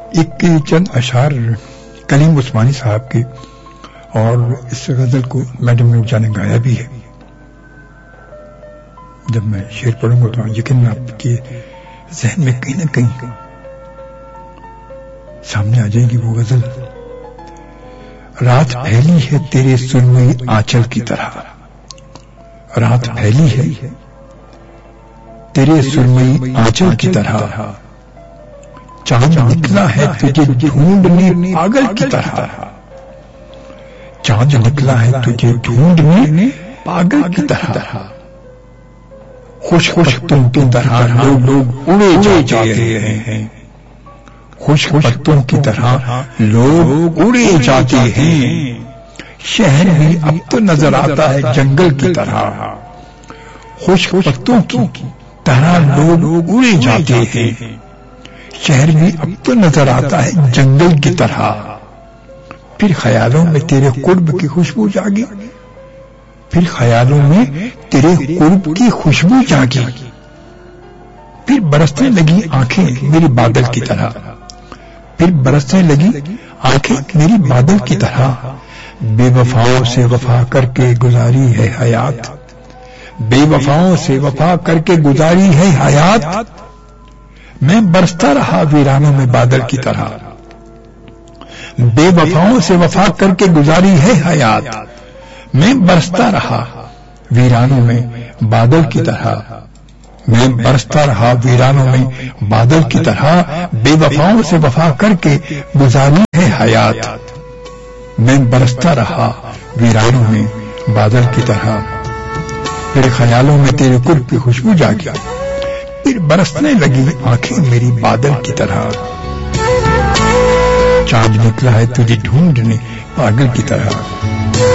ایک چند اشعار کلیم عثمانی صاحب کے، اور اس غزل کو میڈم نورجہاں نے گایا بھی ہے. جب میں شعر پڑھوں گا تو یقین آپ کے ذہن میں کہیں نہ کہیں سامنے آ جائے گی وہ غزل. رات پھیلی ہے تیرے سرمئی آنچل کی طرح، رات پھیلی ہے تیرے سرمئی آنچل کی طرح، چاند نکلا ہے تجھے ڈھونڈنے پاگل کی طرح، چاند نکلا ہے تجھے ڈھونڈنے پاگل کی طرح. خوش پتوں کی طرح لوگ اڑے جاتے ہیں، خوش پتوں کی طرح لوگ اڑے جاتے ہیں. شہر بھی اب تو نظر آتا ہے جنگل کی طرح، خوش پتوں کی طرح لوگ اڑے جاتے ہیں. شہر بھی اب تو نظر آتا ہے جنگل کی طرح. پھر خیالوں میں تیرے قرب کی خوشبو جاگی، پھر خیالوں میں تیرے قرب کی خوشبو جاگی. پھر برسنے لگی آنکھیں میری بادل کی طرح، پھر برسنے لگی آنکھیں میری بادل کی طرح. بے وفاؤں سے وفا کر کے گزاری ہے حیات، بے وفاؤں سے وفا کر کے گزاری ہے حیات. میں برستا رہا ویرانوں میں بادل کی طرح، بے وفاؤں سے وفا کر کے گزاری ہے حیات. میں برستا رہا ویرانوں میں بادل کی طرح، میں برستا رہا ویرانوں میں بادل کی طرح. بے وفاؤں سے وفا کر کے گزاری ہے حیات. میں برستا رہا ویرانوں میں بادل کی طرح. پھر خیالوں میں تیرے قرب کی خوشبو جاگی، پھر برسنے لگی آنکھیں میری بادل کی طرح. چاند نکلا ہے تجھے ڈھونڈنے پاگل کی طرح.